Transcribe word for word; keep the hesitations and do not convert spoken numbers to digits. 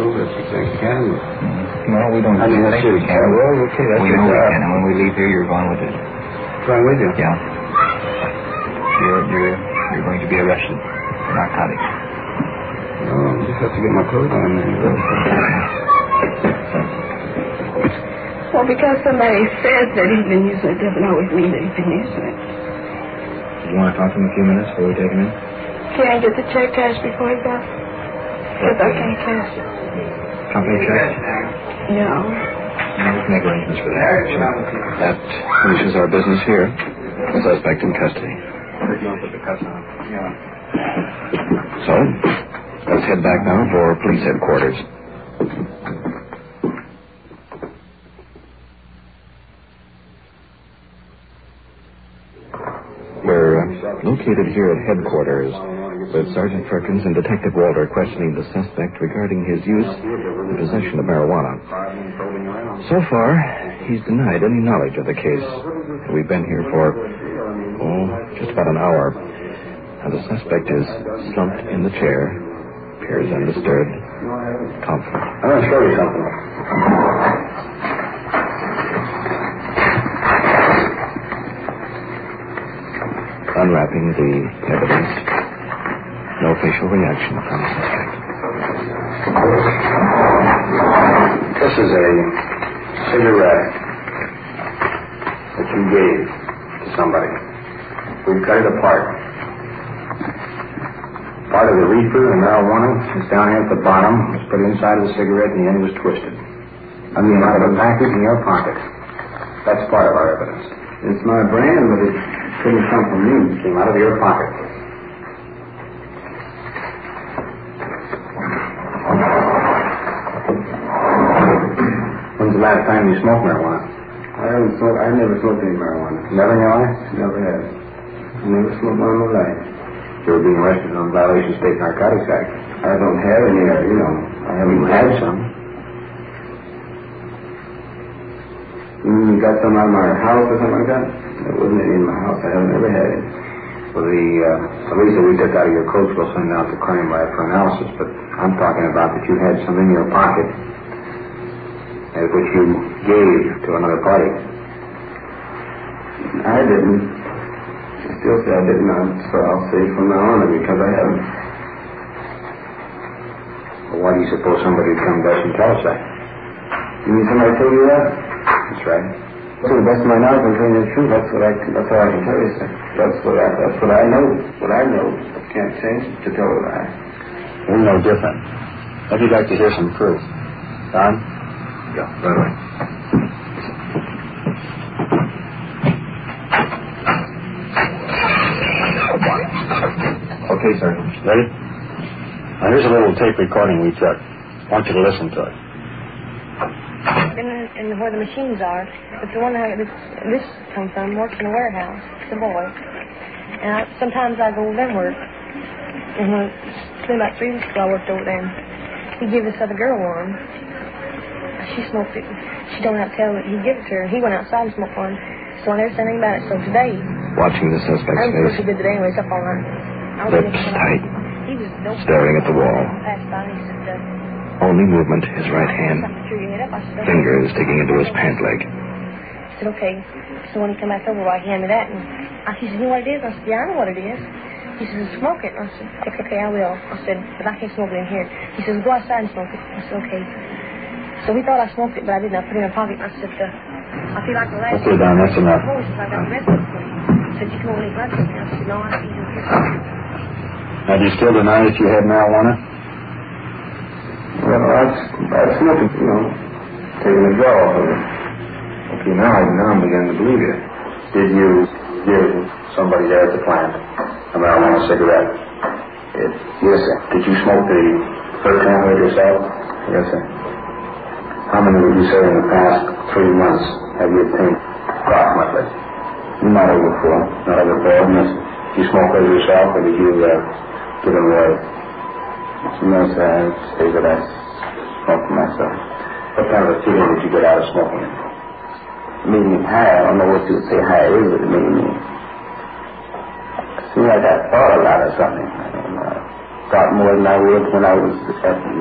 prove it. You think you can? Mm-hmm. No, we don't. I mean, that's think we can. Well, okay, that's we your know job. we can, and when we leave here, you're going with us. Going with you? Yeah. You're, you're, you're going to be arrested for narcotics. No, I just have to get my clothes on. Well, because somebody says that he's been using it, doesn't always mean that he's been using it. You want to talk to him a few minutes before we take him in? Can I get the check cash before he goes? Because I can't cash it. Company check? No. No, we can make arrangements for that. That finishes our business here. The suspect in custody. So, let's head back now for police headquarters. We're uh, located here at headquarters with Sergeant Perkins and Detective Walter questioning the suspect regarding his use and possession of marijuana. So far, he's denied any knowledge of the case. We've been here for, oh, just about an hour. And the suspect is slumped in the chair, appears undisturbed, confident. I'm going to show you something. Unwrapping the evidence. No facial reaction from the suspect. This is a cigarette that you gave to somebody. We cut it apart. Part of the reefer and marijuana is down here at the bottom. It's put inside of the cigarette and the end was twisted. I mean, out of a package in your pocket. That's part of our evidence. It's my brand, but it couldn't come from me. It came out of your pocket. When's the last time you smoked marijuana? I haven't smoked. I've never smoked any marijuana. Never in your life? Never have. I never smoked one in my life. You were being arrested on violation of State Narcotics Act. I don't have any, you know. I haven't had some. You got some out of my house or something like that? There wasn't any in my house. I haven't ever had it. Well, the uh, police that we took out of your coat will send out the crime lab for analysis, but I'm talking about that you had some in your pocket, and which you gave to another party. I didn't. I still say I didn't, so I'll say from now on because I haven't. Well, why do you suppose somebody would come to us and tell us that? You mean somebody told you that? That's right. To the best of my knowledge, I'm telling you the truth. That's what I. That's all I can tell you, sir. That's what I. That's what I know. What I know. I can't change to tell what I. We're no different. I'd like to hear some proof. Don? Yeah, right away. Okay, sir. Ready? Now, here's a little tape recording we took. I want you to listen to it. In, in where the machines are, but the one that this, this comes from works in a warehouse. It's a boy. And I, sometimes I go over there and work. And when, it's been about three weeks ago I worked over there. He gave this other girl one. She smoked it. She don't have to tell it. He gave it to her. He went outside and smoked one. So I never said anything about it. So today... Watching the suspect's I was face. he did today anyways, up all night. Lips tight. He was no Staring at the wall. Passed by and he said, uh, Only movement, his right hand. Fingers digging into his pant leg. I said, okay. So when he come back over, well, I handed that. And I, he said, you know what it is? I said, yeah, I know what it is. He says, smoke it. I said, okay, okay, I will. I said, but I can't smoke it in here. He says, go outside and smoke it. I said, okay. So he thought I smoked it, but I didn't. I put it in my pocket. I said, uh, I feel like the last... Okay, Don, that's enough. Oh, he says, I got arrested. He said, you can only blood with me. I said, no, I see you here. Now, do you still deny that you had marijuana? Well, I, I smoked it, you know, taking a draw off of it. Okay, now, now I'm beginning to believe you. Did you give somebody there at the plant a marijuana cigarette? It, yes, sir. Did you smoke the first one with yourself? Yes, sir. How many would you say in the past three months have you obtained approximately? Not over four. Not over four. Yes. Did you smoke those yourself, or did you uh, give them away? No, sir. I'd say that I smoked myself. What kind of a feeling did you get out of smoking it? It made me high. I don't know what you would say high is, but it made me... It seemed like I thought a lot of something. I don't know. I thought more than I would when I was at